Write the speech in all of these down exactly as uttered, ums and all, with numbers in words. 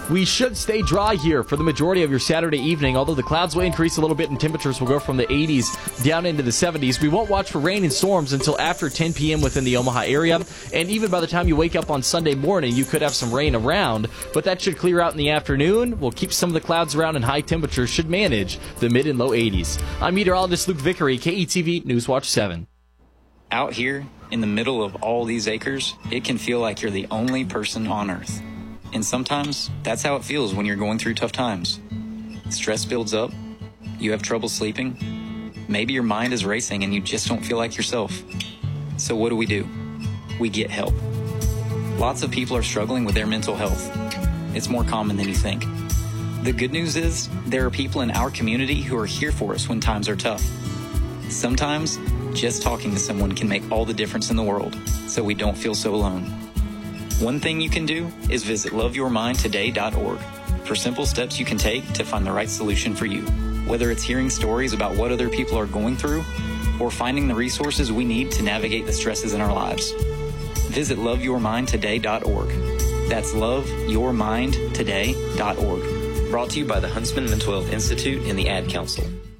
We should stay dry here for the majority of your Saturday evening, although the clouds will increase a little bit and temperatures will go from the eighties down into the seventies. We won't watch for rain and storms until after ten p.m. within the Omaha area, and even by the time you wake up on Sunday morning, you could have some rain around, but that should clear out in the afternoon. We'll keep some of the clouds around, and high temperatures should manage the mid and low eighties. I'm meteorologist Luke Vickery, K E T V Newswatch seven. Out here, in the middle of all these acres, it can feel like you're the only person on Earth. And sometimes, that's how it feels when you're going through tough times. Stress builds up, you have trouble sleeping, maybe your mind is racing and you just don't feel like yourself. So what do we do? We get help. Lots of people are struggling with their mental health. It's more common than you think. The good news is, there are people in our community who are here for us when times are tough. Sometimes, just talking to someone can make all the difference in the world, so we don't feel so alone. One thing you can do is visit love your mind today dot org for simple steps you can take to find the right solution for you. Whether it's hearing stories about what other people are going through or finding the resources we need to navigate the stresses in our lives. Visit love your mind today dot org. That's love your mind today dot org. Brought to you by the Huntsman Mental Health Institute and the Ad Council.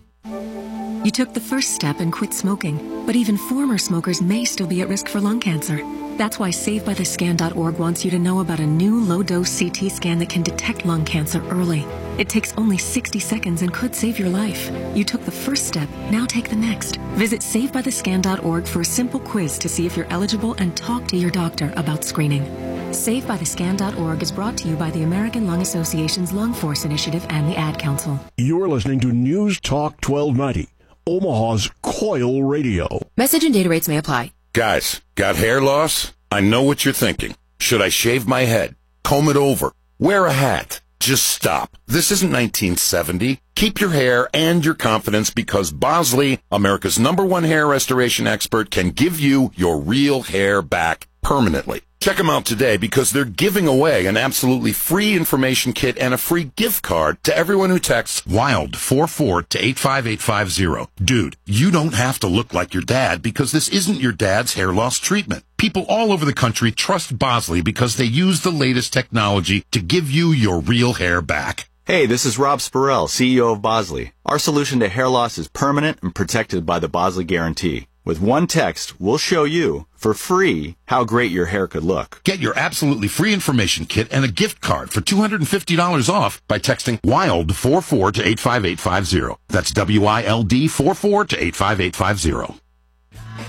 You took the first step and quit smoking, but even former smokers may still be at risk for lung cancer. That's why save by the scan dot org wants you to know about a new low-dose C T scan that can detect lung cancer early. It takes only sixty seconds and could save your life. You took the first step, now take the next. Visit save by the scan dot org for a simple quiz to see if you're eligible and talk to your doctor about screening. save by the scan dot org is brought to you by the American Lung Association's Lung Force Initiative and the Ad Council. You're listening to News Talk twelve ninety, Omaha's Coil Radio. Message and data rates may apply. Guys, got hair loss? I know what you're thinking. Should I shave my head? Comb it over? Wear a hat? Just stop. This isn't nineteen seventy. Keep your hair and your confidence because Bosley, America's number one hair restoration expert, can give you your real hair back permanently. Check them out today because they're giving away an absolutely free information kit and a free gift card to everyone who texts WILD four four to eight five eight five zero. Dude, you don't have to look like your dad because this isn't your dad's hair loss treatment. People all over the country trust Bosley because they use the latest technology to give you your real hair back. Hey, this is Rob Spurrell, C E O of Bosley. Our solution to hair loss is permanent and protected by the Bosley Guarantee. With one text, we'll show you, for free, how great your hair could look. Get your absolutely free information kit and a gift card for two hundred fifty dollars off by texting WILD four four to eight five eight five zero. That's W I L D four four to eight five eight five zero.